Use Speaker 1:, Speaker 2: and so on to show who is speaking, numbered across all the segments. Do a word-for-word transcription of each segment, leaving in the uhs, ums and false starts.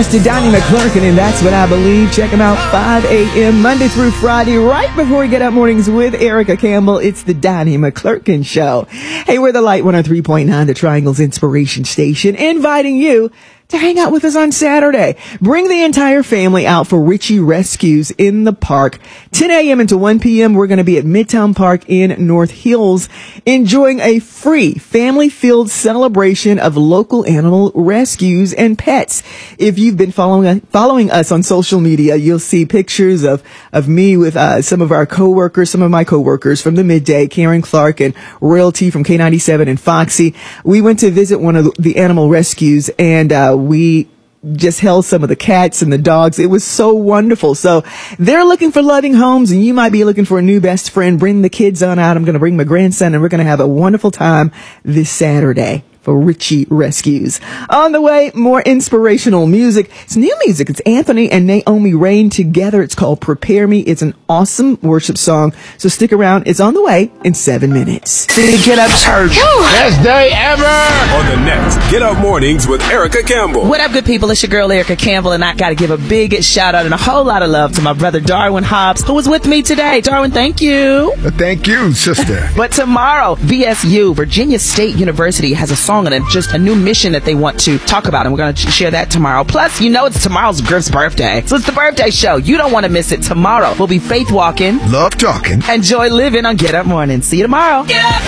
Speaker 1: Master Donnie McClurkin, and that's what I believe. Check him out five a.m. Monday through Friday, right before we get up mornings with Erica Campbell. It's the Donnie McClurkin Show. Hey, we're the Light one oh three point nine, the Triangle's Inspiration Station, inviting you to hang out with us on Saturday. Bring the entire family out for Richie Rescues in the park. ten a.m. until one p.m. We're going to be at Midtown Park in North Hills, enjoying a free family-filled celebration of local animal rescues and pets. If you've been following following us on social media, you'll see pictures of of me with uh, some of our coworkers, some of my coworkers from the Midday, Karen Clark and Royalty from K ninety-seven and Foxy. We went to visit one of the animal rescues, and uh, we just held some of the cats and the dogs. It was so wonderful. So they're looking for loving homes, and you might be looking for a new best friend. Bring the kids on out. I'm going to bring my grandson, and we're going to have a wonderful time this Saturday for Richie Rescues. On the way, more inspirational music. It's new music. It's Anthony and Naomi Rain together. It's called Prepare Me. It's an awesome worship song. So stick around. It's on the way in seven minutes.
Speaker 2: See, get up church. Woo. Best day ever.
Speaker 3: On the next Get Up Mornings with Erica Campbell.
Speaker 4: What up, good people? It's your girl, Erica Campbell, and I got to give a big shout out and a whole lot of love to my brother, Darwin Hobbs, who was with me today. Darwin, thank you.
Speaker 2: Thank you, sister.
Speaker 4: But tomorrow, V S U, Virginia State University, has a song and just a new mission that they want to talk about, and we're going to share that tomorrow. Plus, you know it's tomorrow's Griff's birthday, so it's the birthday show. You don't want to miss it. Tomorrow we'll be faith walking,
Speaker 2: love talking,
Speaker 4: and joy living on Get Up Morning. See you tomorrow. Get up!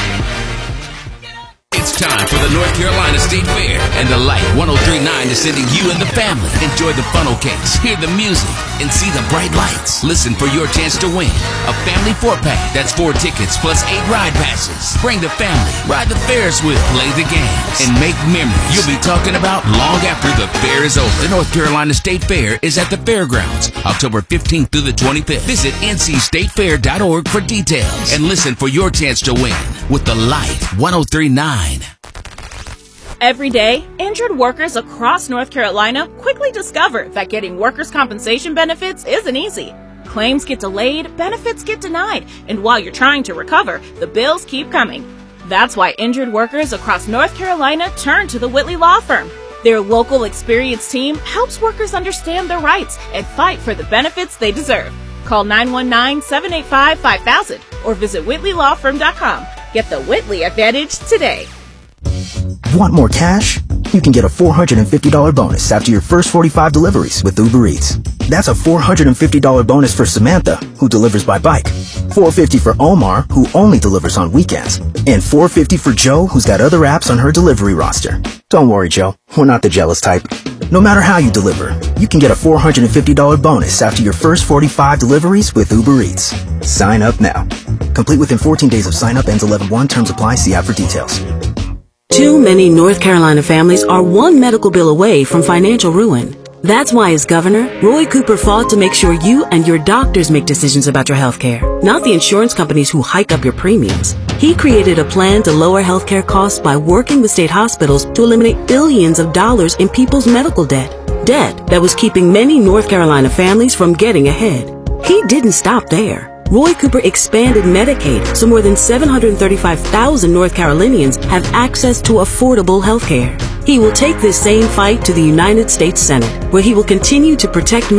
Speaker 5: It's time for the North Carolina State Fair, and the Light one oh three point nine is sending you and the family. Enjoy the funnel cakes, hear the music, and see the bright lights. Listen for your chance to win a family four-pack. That's four tickets plus eight ride passes. Bring the family, ride the Ferris wheel, play the games, and make memories you'll be talking about long after the fair is over. The North Carolina State Fair is at the Fairgrounds, October fifteenth through the twenty-fifth. Visit N C state fair dot org for details, and listen for your chance to win with the Light one oh three point nine.
Speaker 6: Every day, injured workers across North Carolina quickly discover that getting workers' compensation benefits isn't easy. Claims get delayed, benefits get denied, and while you're trying to recover, the bills keep coming. That's why injured workers across North Carolina turn to the Whitley Law Firm. Their local experienced team helps workers understand their rights and fight for the benefits they deserve. Call nine one nine, seven eight five, five thousand or visit whitley law firm dot com. Get the Whitley Advantage today.
Speaker 7: Want more cash? You can get a four hundred fifty dollars bonus after your first forty-five deliveries with Uber Eats. That's a four hundred fifty dollars bonus for Samantha, who delivers by bike, four hundred fifty dollars for Omar, who only delivers on weekends, and four hundred fifty dollars for Joe, who's got other apps on her delivery roster. Don't worry, Joe. We're not the jealous type. No matter how you deliver, you can get a four hundred fifty dollars bonus after your first forty-five deliveries with Uber Eats. Sign up now. Complete within fourteen days of sign up. Ends eleven one. Terms apply. See app for details.
Speaker 8: Too many North Carolina families are one medical bill away from financial ruin. That's why, as governor, Roy Cooper fought to make sure you and your doctors make decisions about your health care, not the insurance companies who hike up your premiums. He created a plan to lower health care costs by working with state hospitals to eliminate billions of dollars in people's medical debt. Debt that was keeping many North Carolina families from getting ahead. He didn't stop there. Roy Cooper expanded Medicaid so more than seven hundred thirty-five thousand North Carolinians have access to affordable health care. He will take this same fight to the United States Senate, where he will continue to protect